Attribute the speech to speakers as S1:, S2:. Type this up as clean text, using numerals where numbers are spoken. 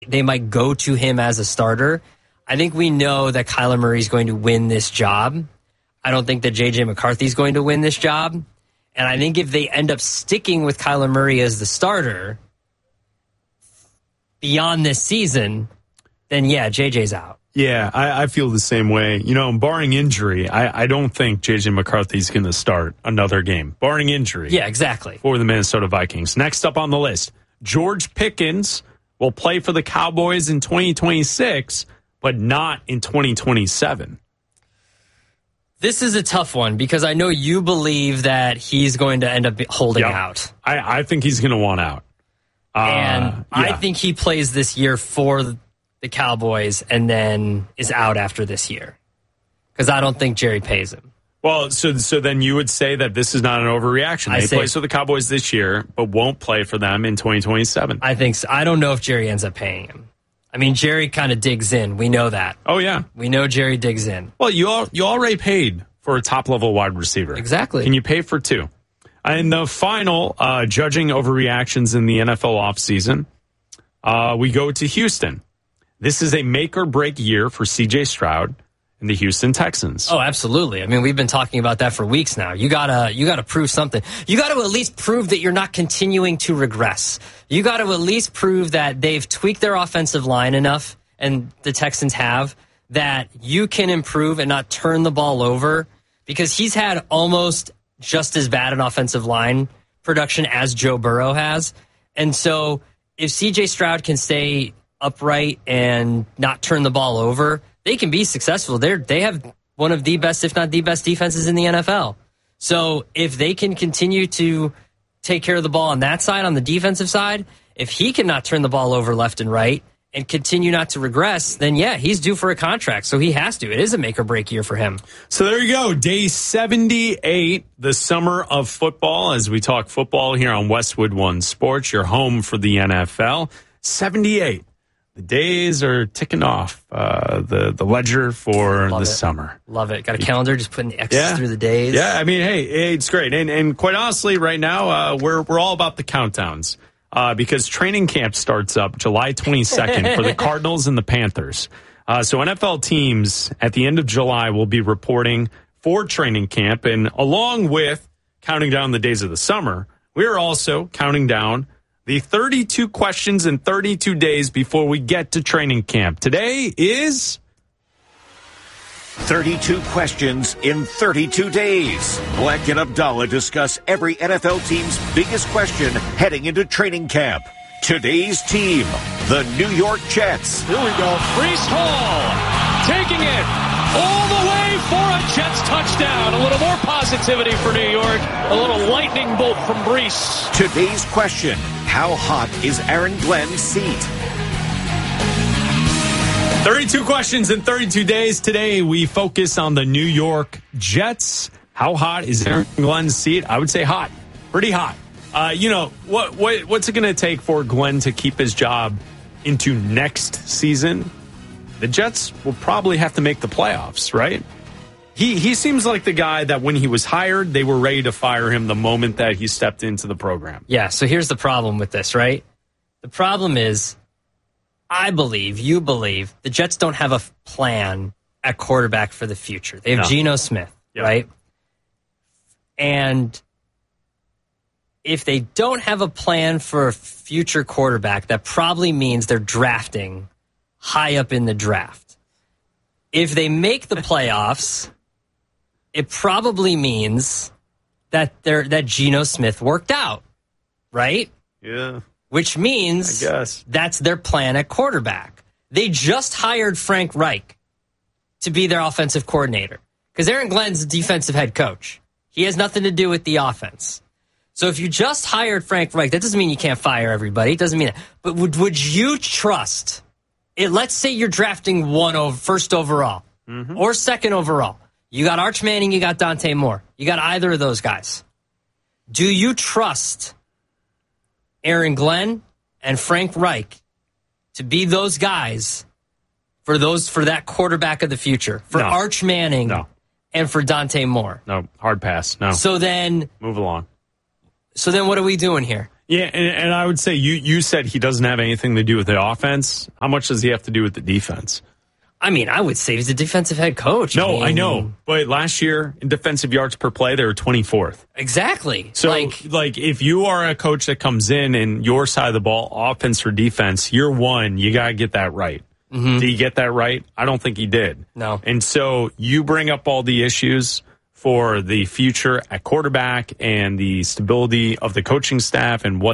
S1: they might go to him as a starter. I think we know that Kyler Murray is going to win this job. I don't think that J.J. McCarthy is going to win this job. And I think if they end up sticking with Kyler Murray as the starter beyond this season, then yeah, J.J.'s out.
S2: Yeah, I feel the same way. You know, barring injury, I don't think J.J. McCarthy's going to start another game. Barring injury.
S1: Yeah, exactly.
S2: For the Minnesota Vikings. Next up on the list, George Pickens will play for the Cowboys in 2026, but not in 2027.
S1: This is a tough one because I know you believe that he's going to end up holding out.
S2: I think he's going to want out.
S1: I think he plays this year for the Cowboys and then is out after this year because I don't think Jerry pays him.
S2: Well, so then you would say that this is not an overreaction. He plays for the Cowboys this year, but won't play for them in 2027.
S1: I think so. I don't know if Jerry ends up paying him. I mean, Jerry kind of digs in. We know that.
S2: Oh, yeah.
S1: We know Jerry digs in.
S2: Well, you already paid for a top-level wide receiver.
S1: Exactly.
S2: Can you pay for two? And the final, judging overreactions in the NFL offseason, we go to Houston. This is a make-or-break year for C.J. Stroud and the Houston Texans.
S1: Oh, absolutely. I mean, we've been talking about that for weeks now. You gotta prove something. You got to at least prove that you're not continuing to regress. You got to at least prove that they've tweaked their offensive line enough, and the Texans have, that you can improve and not turn the ball over, because he's had almost just as bad an offensive line production as Joe Burrow has. And so if C.J. Stroud can stay upright and not turn the ball over, they can be successful. They have one of the best, if not the best, defenses in the NFL. So if they can continue to take care of the ball on that side, on the defensive side, if he cannot turn the ball over left and right and continue not to regress, then yeah, he's due for a contract. So he has to. It is a make or break year for him.
S2: So there you go. Day 78, the summer of football, as we talk football here on Westwood One Sports, your home for the NFL. 78. The days are ticking off the ledger for the summer.
S1: Love it. Got a calendar, just putting X's through the days.
S2: Yeah, I mean, hey, it's great. And quite honestly, right now, we're all about the countdowns because training camp starts up July 22nd for the Cardinals and the Panthers. So NFL teams at the end of July will be reporting for training camp. And along with counting down the days of the summer, we're also counting down the 32 questions in 32 days before we get to training camp. Today is
S3: 32 questions in 32 days. Black and Abdallah discuss every NFL team's biggest question heading into training camp. Today's team, the New York Jets.
S4: Here we go. Breece Hall taking it all the way for a Jets touchdown. A little more positivity for New York. A little lightning bolt from Breece.
S3: Today's question, how hot is Aaron Glenn's seat?
S2: 32 questions in 32 days. Today, we focus on the New York Jets. How hot is Aaron Glenn's seat? I would say hot. Pretty hot. What's it going to take for Glenn to keep his job into next season? The Jets will probably have to make the playoffs, right? He seems like the guy that when he was hired, they were ready to fire him the moment that he stepped into the program.
S1: Yeah, so here's the problem with this, right? The problem is, you believe, the Jets don't have a plan at quarterback for the future. They have Geno Smith, right? And if they don't have a plan for a future quarterback, that probably means they're drafting high up in the draft. If they make the playoffs, it probably means that Geno Smith worked out, right?
S2: Yeah.
S1: Which means that's their plan at quarterback. They just hired Frank Reich to be their offensive coordinator because Aaron Glenn's defensive head coach. He has nothing to do with the offense. So if you just hired Frank Reich, that doesn't mean you can't fire everybody. It doesn't mean that. But would you trust it? Let's say you're drafting first overall or second overall. You got Arch Manning, you got Dante Moore. You got either of those guys. Do you trust Aaron Glenn and Frank Reich to be those guys for that quarterback of the future? For Arch Manning and for Dante Moore?
S2: No, hard pass. No.
S1: So then
S2: move along.
S1: So then what are we doing here?
S2: Yeah, and I would say you said he doesn't have anything to do with the offense. How much does he have to do with the defense?
S1: I mean, I would say he's a defensive head coach.
S2: No, I know. But last year, in defensive yards per play, they were 24th.
S1: Exactly.
S2: So, like if you are a coach that comes in and your side of the ball, offense or defense, year one, you got to get that right. Mm-hmm. Did he get that right? I don't think he did.
S1: No.
S2: And so you bring up all the issues for the future at quarterback and the stability of the coaching staff and what